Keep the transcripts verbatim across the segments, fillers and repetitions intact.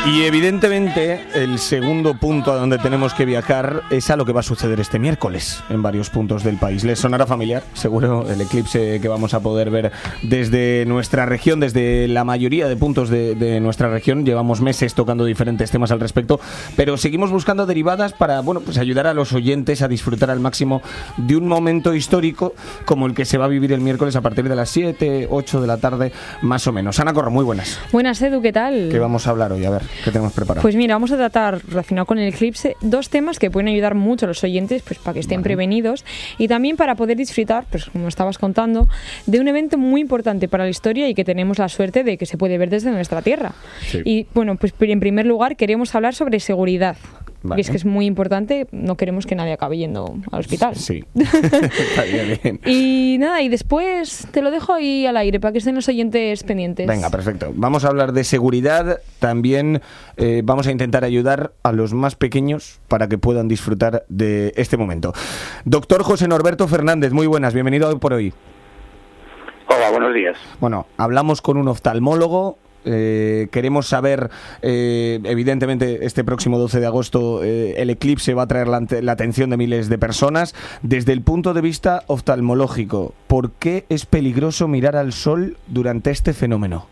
Y evidentemente el segundo punto a donde tenemos que viajar es a lo que va a suceder este miércoles en varios puntos del país. ¿Les sonará familiar? Seguro el eclipse que vamos a poder ver desde nuestra región, desde la mayoría de puntos de, de nuestra región. Llevamos meses tocando diferentes temas al respecto, pero seguimos buscando derivadas para, bueno, pues ayudar a los oyentes a disfrutar al máximo de un momento histórico como el que se va a vivir el miércoles a partir de las siete, ocho de la tarde, más o menos. Ana Corro, muy buenas. Buenas, Edu, ¿qué tal? ¿Qué vamos a hablar hoy? A ver, ¿qué tenemos preparado? Pues mira, vamos a tratar, relacionado con el eclipse, dos temas que pueden ayudar mucho a los oyentes, pues para que estén vale. prevenidos y también para poder disfrutar, pues como estabas contando, de un evento muy importante para la historia y que tenemos la suerte de que se puede ver desde nuestra tierra. Sí. Y bueno, pues en primer lugar queremos hablar sobre seguridad. Vale. Y es que es muy importante, no queremos que nadie acabe yendo al hospital. Sí, está bien, bien. Y nada, y después te lo dejo ahí al aire para que estén los oyentes pendientes. Venga, perfecto. Vamos a hablar de seguridad, también eh, vamos a intentar ayudar a los más pequeños para que puedan disfrutar de este momento. Doctor José Norberto Fernández, muy buenas, bienvenido a Hoy por Hoy. Hola, buenos días. Bueno, hablamos con un oftalmólogo. Eh, queremos saber, eh, evidentemente este próximo doce de agosto eh, el eclipse va a traer la, la atención de miles de personas. Desde el punto de vista oftalmológico, ¿por qué es peligroso mirar al sol durante este fenómeno?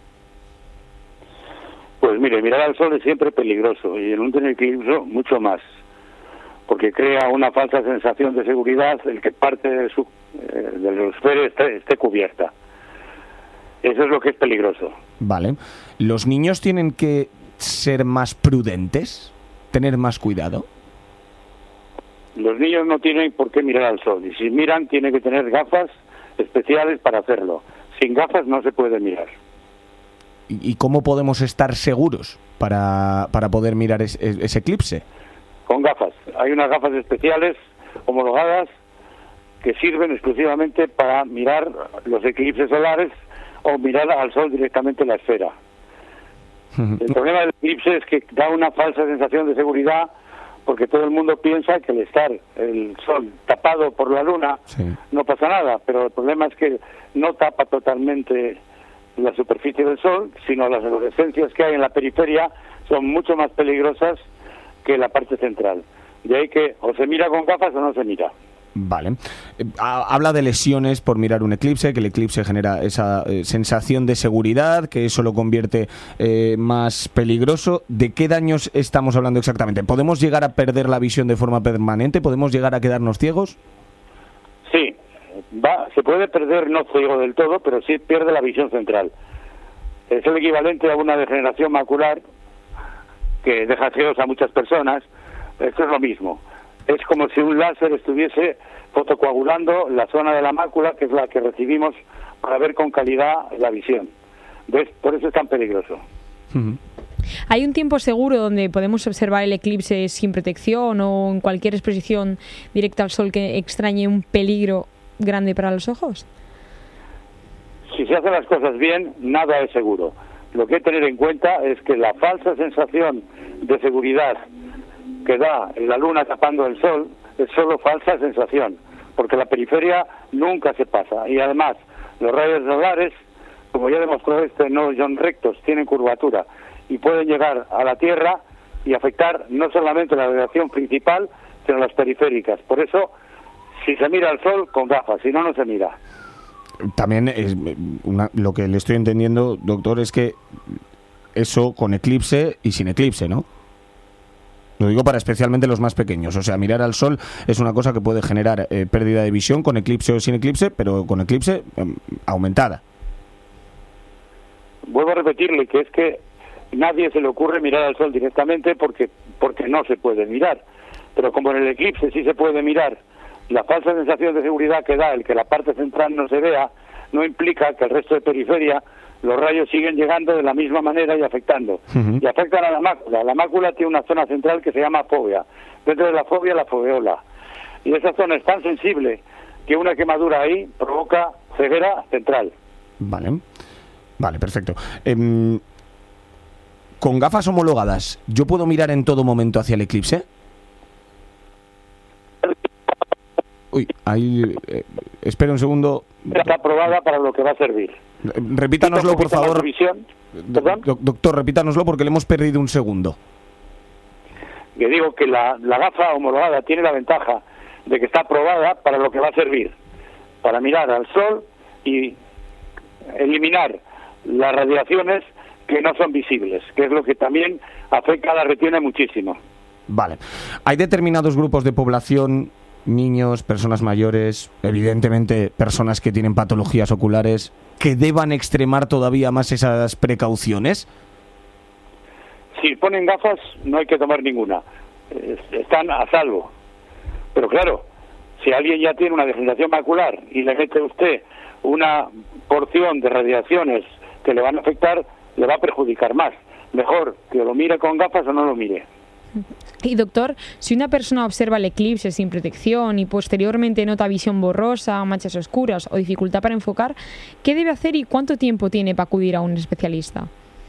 Pues mire, mirar al sol es siempre peligroso y en un eclipse mucho más, porque crea una falsa sensación de seguridad el que parte de su, eh, del esfero esté, esté cubierta. Eso es lo que es peligroso. Vale. ¿Los niños tienen que ser más prudentes? ¿Tener más cuidado? Los niños no tienen por qué mirar al sol. Y si miran, tienen que tener gafas especiales para hacerlo. Sin gafas no se puede mirar. ¿Y cómo podemos estar seguros para, para poder mirar es, es, ese eclipse? Con gafas. Hay unas gafas especiales homologadas que sirven exclusivamente para mirar los eclipses solares o mirar al sol directamente en la esfera. El problema del eclipse es que da una falsa sensación de seguridad porque todo el mundo piensa que al estar el sol tapado por la luna sí. no pasa nada, pero el problema es que no tapa totalmente la superficie del sol, sino las fluorescencias que hay en la periferia son mucho más peligrosas que la parte central. De ahí que o se mira con gafas o no se mira. Vale. Habla de lesiones por mirar un eclipse, que el eclipse genera esa eh, sensación de seguridad, que eso lo convierte eh, más peligroso. ¿De qué daños estamos hablando exactamente? ¿Podemos llegar a perder la visión de forma permanente? ¿Podemos llegar a quedarnos ciegos? Sí, va, se puede perder no ciego del todo, pero sí pierde la visión central. Es el equivalente a una degeneración macular que deja ciegos a muchas personas. Esto es lo mismo. Es como si un láser estuviese fotocoagulando la zona de la mácula, que es la que recibimos para ver con calidad la visión. ¿Ves? Por eso es tan peligroso. Uh-huh. ¿Hay un tiempo seguro donde podemos observar el eclipse sin protección o en cualquier exposición directa al sol que extrañe un peligro grande para los ojos? Si se hacen las cosas bien, nada es seguro. Lo que hay que tener en cuenta es que la falsa sensación de seguridad que da la luna tapando el sol es solo falsa sensación, porque la periferia nunca se pasa. Y además, los rayos solares, como ya demostró este, no son rectos, tienen curvatura y pueden llegar a la Tierra y afectar no solamente la radiación principal, sino las periféricas. Por eso, si se mira al sol, con gafas, si no, no se mira. También es una, lo que le estoy entendiendo, doctor, es que eso con eclipse y sin eclipse, ¿no? Lo digo para especialmente los más pequeños. O sea, mirar al sol es una cosa que puede generar eh, pérdida de visión con eclipse o sin eclipse, pero con eclipse eh, aumentada. Vuelvo a repetirle que es que nadie se le ocurre mirar al sol directamente porque, porque no se puede mirar. Pero como en el eclipse sí se puede mirar, la falsa sensación de seguridad que da el que la parte central no se vea no implica que el resto de periferia los rayos siguen llegando de la misma manera y afectando. Uh-huh. Y afectan a la mácula. La mácula tiene una zona central que se llama fóvea. Dentro de la fóvea, la foveola. Y esa zona es tan sensible que una quemadura ahí provoca ceguera central. Vale. Vale, perfecto. Eh, ¿Con gafas homologadas, yo puedo mirar en todo momento hacia el eclipse? Uy, ahí... Eh, espera un segundo. Está aprobada para lo que va a servir. Repítanoslo, por favor. Visión. Do- doctor, repítanoslo porque le hemos perdido un segundo. Que digo que la, la gafa homologada tiene la ventaja de que está probada para lo que va a servir, para mirar al sol y eliminar las radiaciones que no son visibles, que es lo que también afecta a la retina muchísimo. Vale. Hay determinados grupos de población, niños, personas mayores, evidentemente personas que tienen patologías oculares, que deban extremar todavía más esas precauciones. Si ponen gafas no hay que tomar ninguna, están a salvo. Pero claro, si alguien ya tiene una degeneración macular y le mete usted una porción de radiaciones que le van a afectar, le va a perjudicar más. Mejor que lo mire con gafas o no lo mire. Y doctor, si una persona observa el eclipse sin protección y posteriormente nota visión borrosa, manchas oscuras o dificultad para enfocar, ¿qué debe hacer y cuánto tiempo tiene para acudir a un especialista?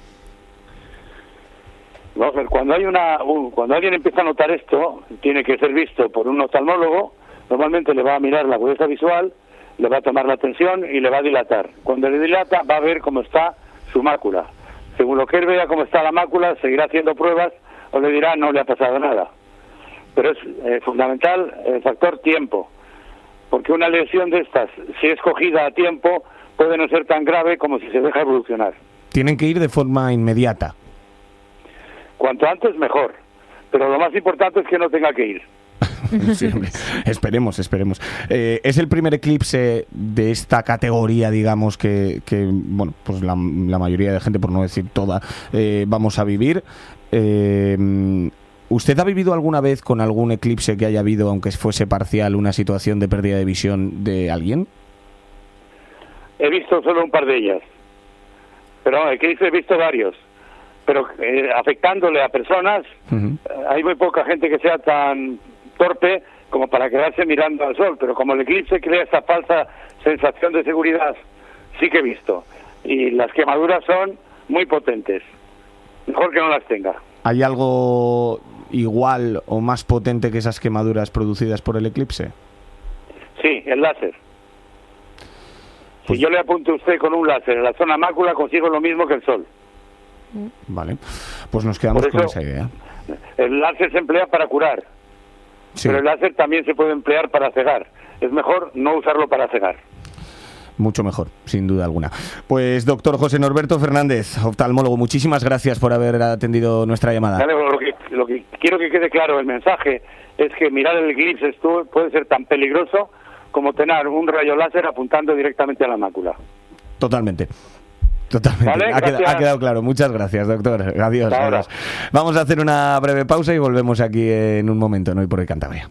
Vamos a ver, cuando hay una, un, cuando alguien empieza a notar esto, tiene que ser visto por un oftalmólogo. Normalmente le va a mirar la agudeza visual, le va a tomar la tensión y le va a dilatar. Cuando le dilata va a ver cómo está su mácula. Según lo que él vea cómo está la mácula, seguirá haciendo pruebas o le dirá no le ha pasado nada. Pero es eh, fundamental el factor tiempo, porque una lesión de estas, si es cogida a tiempo, puede no ser tan grave como si se deja evolucionar. Tienen que ir de forma inmediata. Cuanto antes mejor, pero lo más importante es que no tenga que ir. Sí, hombre. Esperemos, esperemos. Eh, es el primer eclipse de esta categoría, digamos, que, que bueno, pues la, la mayoría de gente, por no decir toda, eh, vamos a vivir. Eh, ¿Usted ha vivido alguna vez con algún eclipse que haya habido, aunque fuese parcial, una situación de pérdida de visión de alguien? He visto solo un par de ellas, pero eclipse he visto varios. Pero eh, afectándole a personas, uh-huh. Hay muy poca gente que sea tan torpe como para quedarse mirando al sol, pero como el eclipse crea esa falsa sensación de seguridad, sí que he visto. Y las quemaduras son muy potentes. Mejor que no las tenga. ¿Hay algo igual o más potente que esas quemaduras producidas por el eclipse? Sí, el láser. Pues... Si yo le apunto a usted con un láser en la zona mácula, consigo lo mismo que el sol. Vale, pues nos quedamos eso, con esa idea. El láser se emplea para curar, sí. Pero el láser también se puede emplear para cegar. Es mejor no usarlo para cegar. Mucho mejor, sin duda alguna. Pues doctor José Norberto Fernández, oftalmólogo, muchísimas gracias por haber atendido nuestra llamada. Dale, lo, que, lo que quiero que quede claro, el mensaje es que mirar el eclipse puede ser tan peligroso como tener un rayo láser apuntando directamente a la mácula. Totalmente. Totalmente, vale, ha, quedado, ha quedado claro. Muchas gracias, doctor. Adiós, adiós. Vamos a hacer una breve pausa y volvemos aquí en un momento, en Hoy por Hoy Cantabria.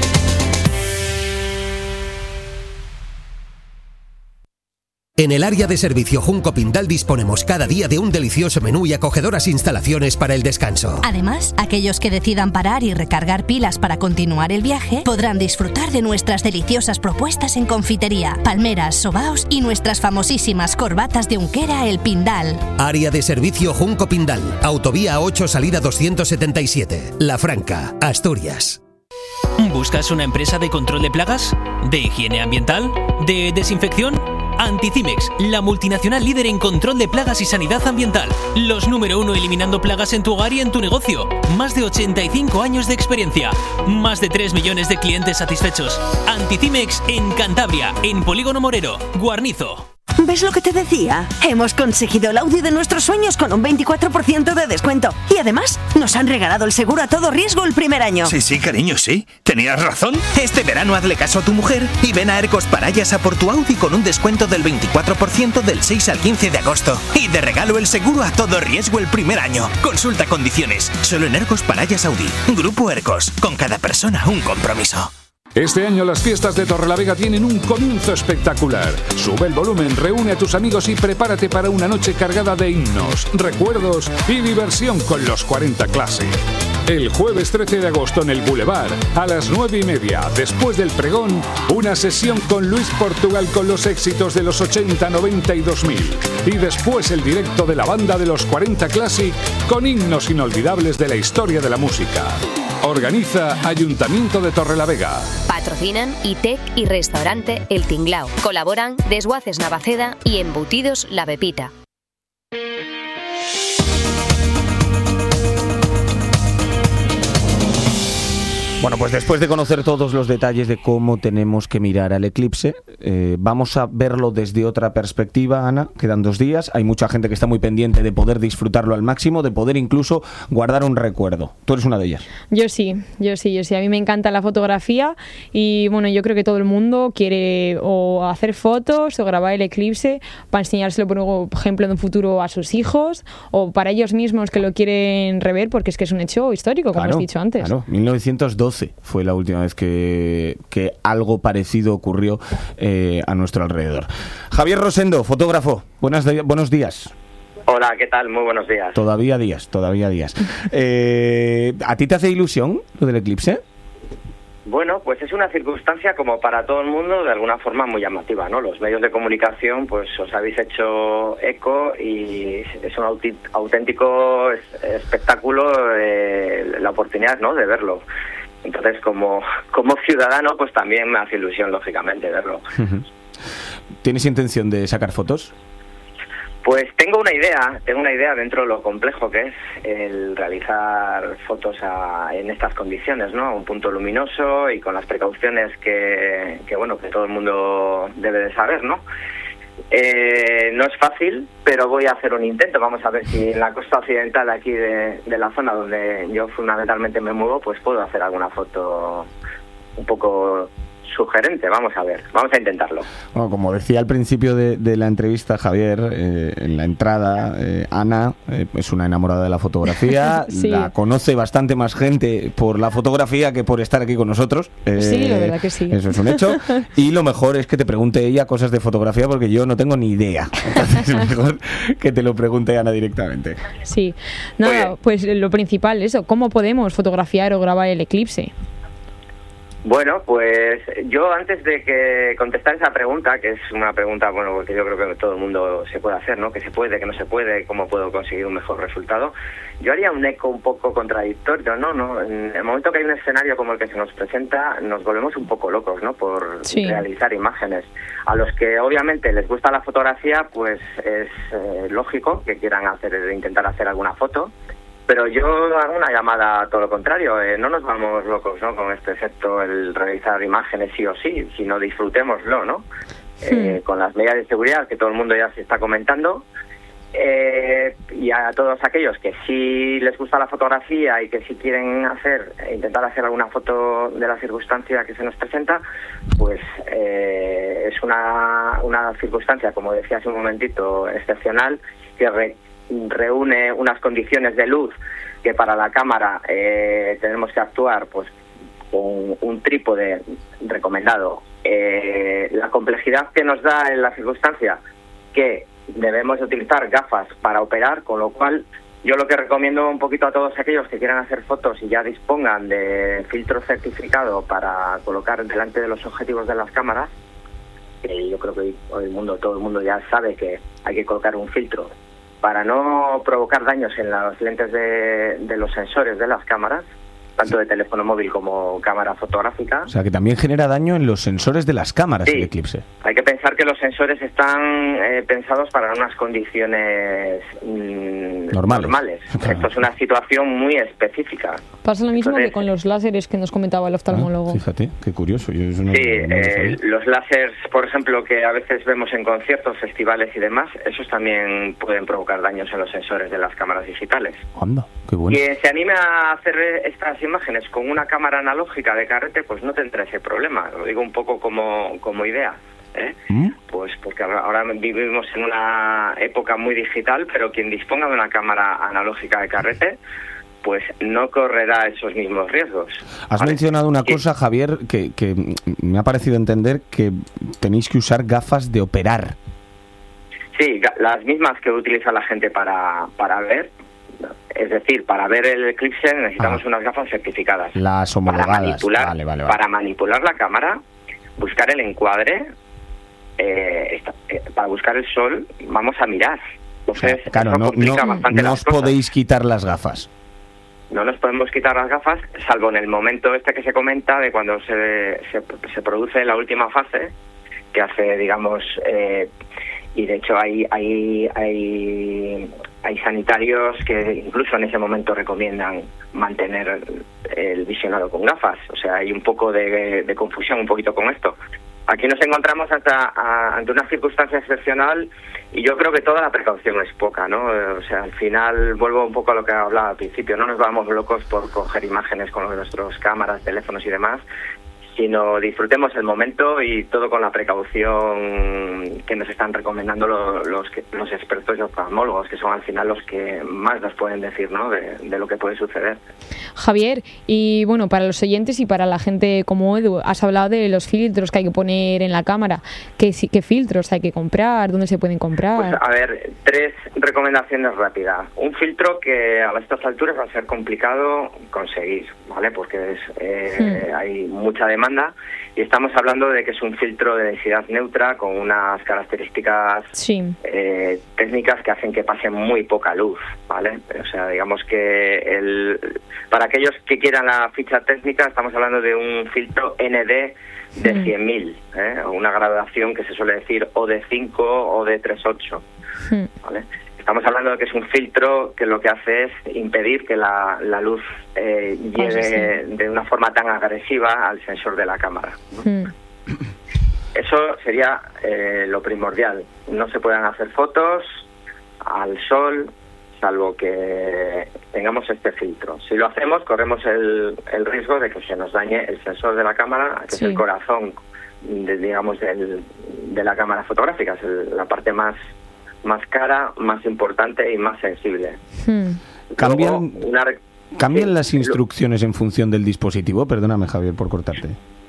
En el área de servicio Junco Pindal disponemos cada día de un delicioso menú y acogedoras instalaciones para el descanso. Además, aquellos que decidan parar y recargar pilas para continuar el viaje podrán disfrutar de nuestras deliciosas propuestas en confitería, palmeras, sobaos y nuestras famosísimas corbatas de Unquera El Pindal. Área de servicio Junco Pindal, Autovía ocho, salida doscientos setenta y siete, La Franca, Asturias. ¿Buscas una empresa de control de plagas? ¿De higiene ambiental? ¿De desinfección? Anticimex, la multinacional líder en control de plagas y sanidad ambiental. Los número uno eliminando plagas en tu hogar y en tu negocio. Más de ochenta y cinco años de experiencia. Más de tres millones de clientes satisfechos. Anticimex en Cantabria, en Polígono Morero, Guarnizo. ¿Ves lo que te decía? Hemos conseguido el Audi de nuestros sueños con un veinticuatro por ciento de descuento. Y además, nos han regalado el seguro a todo riesgo el primer año. Sí, sí, cariño, sí. Tenías razón. Este verano hazle caso a tu mujer y ven a Ercos Parayas a por tu Audi con un descuento del veinticuatro por ciento del seis al quince de agosto. Y de regalo el seguro a todo riesgo el primer año. Consulta condiciones. Solo en Ercos Parayas Audi. Grupo Ercos. Con cada persona un compromiso. Este año las fiestas de Torrelavega tienen un comienzo espectacular. Sube el volumen, reúne a tus amigos y prepárate para una noche cargada de himnos, recuerdos y diversión con los cuarenta Classic. El jueves trece de agosto en el Boulevard, a las nueve y media, después del pregón, una sesión con Luis Portugal con los éxitos de los ochenta, noventa y dos mil. Y después el directo de la banda de los cuarenta Classic con himnos inolvidables de la historia de la música. Organiza Ayuntamiento de Torrelavega. Patrocinan ITEC y Restaurante El Tinglao. Colaboran Desguaces Navaceda y Embutidos La Pepita. Bueno, pues después de conocer todos los detalles de cómo tenemos que mirar al eclipse, eh, vamos a verlo desde otra perspectiva, Ana. Quedan dos días, hay mucha gente que está muy pendiente de poder disfrutarlo al máximo, de poder incluso guardar un recuerdo. Tú eres una de ellas. Yo sí, yo sí, yo sí. A mí me encanta la fotografía y bueno, yo creo que todo el mundo quiere o hacer fotos o grabar el eclipse para enseñárselo, por ejemplo, en un futuro a sus hijos o para ellos mismos que lo quieren rever, porque es que es un hecho histórico, como claro, has dicho antes. Claro, mil novecientos doce fue la última vez que, que algo parecido ocurrió eh, a nuestro alrededor. Javier Rosendo, fotógrafo, buenas de, buenos días. Hola, ¿qué tal? Muy buenos días. Todavía días, todavía días. Eh, ¿A ti te hace ilusión lo del eclipse? Bueno, pues es una circunstancia como para todo el mundo de alguna forma muy llamativa, ¿no? Los medios de comunicación pues os habéis hecho eco y es un auténtico espectáculo eh, la oportunidad, ¿no?, de verlo. Entonces, como, como ciudadano, pues también me hace ilusión, lógicamente, verlo. ¿Tienes intención de sacar fotos? Pues tengo una idea, tengo una idea dentro de lo complejo que es el realizar fotos a, en estas condiciones, ¿no? A un punto luminoso y con las precauciones que, que bueno, que todo el mundo debe de saber, ¿no? Eh, no es fácil, pero voy a hacer un intento. Vamos a ver si en la costa occidental aquí de, de la zona donde yo fundamentalmente me muevo, pues puedo hacer alguna foto un poco sugerente. Vamos a ver, vamos a intentarlo. Bueno, como decía al principio de, de la entrevista, Javier, eh, en la entrada, eh, Ana eh, es una enamorada de la fotografía, sí. La conoce bastante más gente por la fotografía que por estar aquí con nosotros. Eh, sí, la verdad que sí. Eso es un hecho. Y lo mejor es que te pregunte ella cosas de fotografía porque yo no tengo ni idea. Entonces es mejor que te lo pregunte Ana directamente. Sí, nada, pues lo principal, eso, ¿cómo podemos fotografiar o grabar el eclipse? Bueno, pues yo antes de que contestar esa pregunta, que es una pregunta, bueno, que yo creo que todo el mundo se puede hacer, ¿no? Que se puede, que no se puede, cómo puedo conseguir un mejor resultado. Yo haría un eco un poco contradictorio, ¿no? ¿no? En el momento que hay un escenario como el que se nos presenta, nos volvemos un poco locos, ¿no? Por sí. realizar imágenes. A los que obviamente les gusta la fotografía, pues es eh, lógico que quieran hacer, intentar hacer alguna foto. Pero yo hago una llamada a todo lo contrario, eh, no nos vamos locos, ¿no?, con este efecto, el realizar imágenes sí o sí, sino disfrutémoslo, ¿no? Sí. Eh, con las medidas de seguridad que todo el mundo ya se está comentando, eh, y a todos aquellos que sí les gusta la fotografía y que sí quieren hacer, intentar hacer alguna foto de la circunstancia que se nos presenta, pues eh, es una, una circunstancia, como decía hace un momentito, excepcional, que re reúne unas condiciones de luz que para la cámara eh, tenemos que actuar pues con un trípode recomendado, eh, la complejidad que nos da en la circunstancia que debemos utilizar gafas para operar, con lo cual yo lo que recomiendo un poquito a todos aquellos que quieran hacer fotos y ya dispongan de filtro certificado para colocar delante de los objetivos de las cámaras, que yo creo que hoy el mundo, todo el mundo ya sabe que hay que colocar un filtro para no provocar daños en las lentes de, de los sensores de las cámaras, tanto de teléfono móvil como cámara fotográfica. O sea, que también genera daño en los sensores de las cámaras, sí, el eclipse. Hay que pensar que los sensores están eh, pensados para unas condiciones mmm, normales. normales. Claro. Esto es una situación muy específica. Pasa lo mismo Entonces, que con los láseres que nos comentaba el oftalmólogo. Ah, fíjate, qué curioso. Yo eso no, sí, no eh, los láseres, por ejemplo, que a veces vemos en conciertos, festivales y demás, esos también pueden provocar daños en los sensores de las cámaras digitales. Anda, qué bueno. Quien se anime a hacer estas imágenes con una cámara analógica de carrete, pues no tendrá ese problema. Lo digo un poco como, como idea, ¿eh? ¿Mm? Pues porque ahora vivimos en una época muy digital, pero quien disponga de una cámara analógica de carrete, pues no correrá esos mismos riesgos. Has ¿vale? mencionado una cosa, Javier, que, que me ha parecido entender que tenéis que usar gafas de operar. Sí, las mismas que utiliza la gente para, para ver. Es decir, para ver el eclipse necesitamos ah. unas gafas certificadas. Las homologadas. Para manipular, vale, vale, vale. Para manipular la cámara, buscar el encuadre, eh, esta, eh, para buscar el sol, vamos a mirar. Entonces, claro, no, no, no os podéis quitar las gafas. no nos podemos quitar las gafas, salvo en el momento este que se comenta de cuando se, se, se produce la última fase, que hace, digamos, eh, y de hecho hay, hay, hay, hay sanitarios que incluso en ese momento recomiendan mantener el visionado con gafas. O sea, hay un poco de, de confusión un poquito con esto. Aquí nos encontramos hasta, a, ante una circunstancia excepcional y yo creo que toda la precaución es poca, ¿no? O sea, al final vuelvo un poco a lo que hablaba al principio, no nos vamos locos por coger imágenes con nuestras cámaras, teléfonos y demás, sino disfrutemos el momento y todo con la precaución que nos están recomendando los, los, los expertos y oftalmólogos, que son al final los que más nos pueden decir, ¿no?, de, de lo que puede suceder. Javier, y bueno, para los oyentes y para la gente como Edu, has hablado de los filtros que hay que poner en la cámara. ¿Qué, qué filtros hay que comprar? ¿Dónde se pueden comprar? Pues a ver, tres recomendaciones rápidas. Un filtro que a estas alturas va a ser complicado conseguir, ¿vale? Porque es, eh, hmm. hay mucha demanda y estamos hablando de que es un filtro de densidad neutra con unas características sí. eh, técnicas que hacen que pase muy poca luz, ¿vale? O sea, digamos que el, para aquellos que quieran la ficha técnica estamos hablando de un filtro N D de mm. cien mil, ¿eh? Una graduación que se suele decir O D cinco o D tres punto ocho, mm. ¿vale? Estamos hablando de que es un filtro que lo que hace es impedir que la, la luz eh, llegue sí, sí. de una forma tan agresiva al sensor de la cámara, ¿no? Mm. Eso sería eh, lo primordial. No se puedan hacer fotos al sol, salvo que tengamos este filtro. Si lo hacemos, corremos el, el riesgo de que se nos dañe el sensor de la cámara, que sí. es el corazón, de, digamos, del, de la cámara fotográfica. Es el, la parte más más cara, más importante y más sensible. Hmm. ¿Cambian, Luego, una... ¿cambian sí, las instrucciones en función del dispositivo? Perdóname, Javier, por cortarte.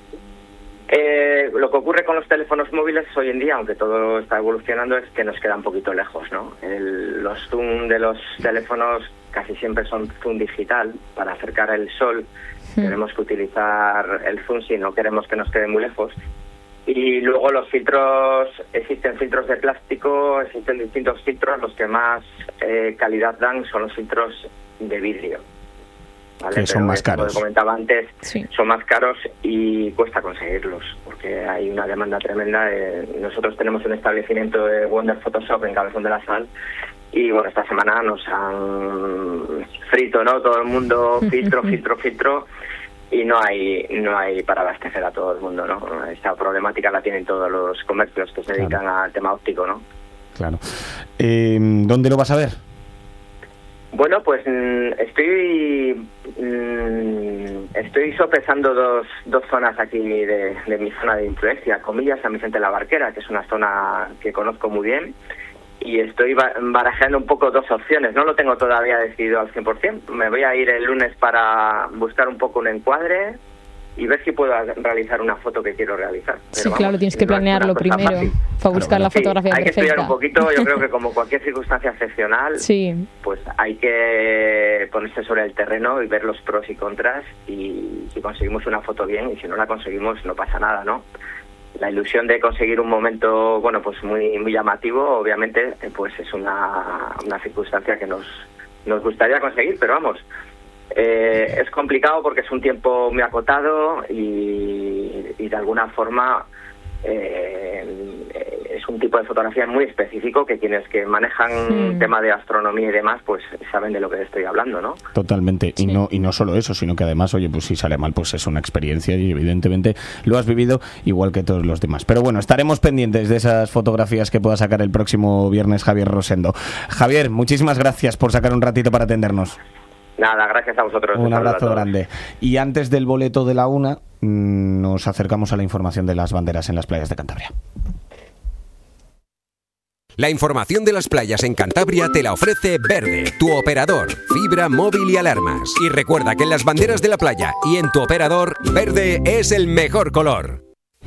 Eh, lo que ocurre con los teléfonos móviles hoy en día, aunque todo está evolucionando, es que nos queda un poquito lejos, ¿no? El, los zoom de los teléfonos casi siempre son zoom digital. Para acercar el sol hmm. tenemos que utilizar el zoom si no queremos que nos quede muy lejos. Y luego los filtros, existen filtros de plástico, existen distintos filtros, los que más eh, calidad dan son los filtros de vidrio, ¿vale? Que son Pero, más caros. Como comentaba antes, sí. son más caros y cuesta conseguirlos, porque hay una demanda tremenda. De... Nosotros tenemos un establecimiento de Wonder Photoshop en Cabezón de la Sal y bueno, esta semana nos han frito, ¿no? Todo el mundo, filtro, filtro, filtro. Y no hay no hay para abastecer a todo el mundo, ¿no? Esta problemática la tienen todos los comercios que se dedican claro. al tema óptico, ¿no? Claro. Eh, ¿Dónde lo vas a ver? Bueno, pues estoy estoy sopesando dos, dos zonas aquí de, de mi zona de influencia, comillas, San Vicente de la Barquera, que es una zona que conozco muy bien, y estoy barajeando un poco dos opciones. No lo tengo todavía decidido al cien por ciento. Me voy a ir el lunes para buscar un poco un encuadre y ver si puedo realizar una foto que quiero realizar. Pero sí, vamos, claro, tienes que planearlo primero fácil. Para buscar claro, la fotografía sí, hay perfecta. que estudiar un poquito. Yo creo que como cualquier circunstancia excepcional, sí. pues hay que ponerse sobre el terreno y ver los pros y contras, y si conseguimos una foto bien, y si no la conseguimos no pasa nada, ¿no? La ilusión de conseguir un momento, bueno, pues muy muy llamativo, obviamente, pues es una, una circunstancia que nos, nos gustaría conseguir, pero vamos, eh, es complicado porque es un tiempo muy acotado y, y de alguna forma eh, es un tipo de fotografía muy específico que quienes que manejan mm. tema de astronomía y demás, pues saben de lo que estoy hablando, ¿no? Totalmente, sí. y no y no solo eso, sino que además, oye, pues si sale mal, pues es una experiencia y evidentemente lo has vivido igual que todos los demás. Pero bueno, estaremos pendientes de esas fotografías que pueda sacar el próximo viernes Javier Rosendo. Javier, muchísimas gracias por sacar un ratito para atendernos. Nada, gracias a vosotros. Un abrazo grande. Y antes del boleto de la una, mmm, nos acercamos a la información de las banderas en las playas de Cantabria. La información de las playas en Cantabria te la ofrece Verde, tu operador, fibra, móvil y alarmas. Y recuerda que en las banderas de la playa y en tu operador, verde es el mejor color.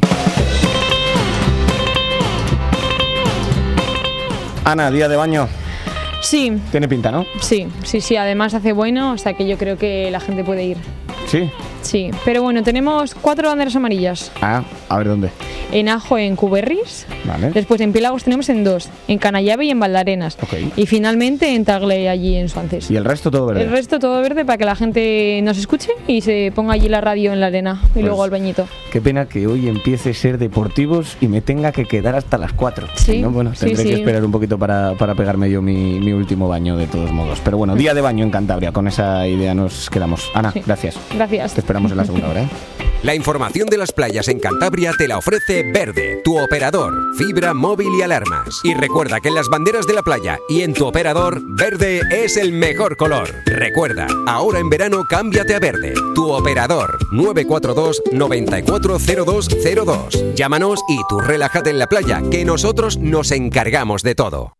Ana, día de baño. Sí. Tiene pinta, ¿no? Sí, sí, sí. Además hace bueno, o sea que yo creo que la gente puede ir. Sí. Sí, pero bueno, tenemos cuatro banderas amarillas. Ah, a ver dónde. En Ajo, en Cuberris. Vale. Después en Piélagos tenemos en dos, en Canallave y en Valdarenas. Okay. Y finalmente en Tagle, allí en Suances. ¿Y el resto todo verde? El resto todo verde para que la gente nos escuche y se ponga allí la radio en la arena y pues, luego al bañito. Qué pena que hoy empiece a ser deportivos y me tenga que quedar hasta las cuatro. Sí, ¿no? Bueno, tendré sí, que sí. esperar un poquito para, para pegarme yo mi, mi último baño de todos modos. Pero bueno, día de baño en Cantabria. Con esa idea nos quedamos. Ana, sí. gracias. Gracias. Te esperamos en la segunda hora, ¿eh? La información de las playas en Cantabria te la ofrece Verde, tu operador, fibra móvil y alarmas. Y recuerda que en las banderas de la playa y en tu operador, verde es el mejor color. Recuerda, ahora en verano cámbiate a Verde, tu operador, nueve cuatro dos, nueve cuatro cero dos cero dos. Llámanos y tú relájate en la playa, que nosotros nos encargamos de todo.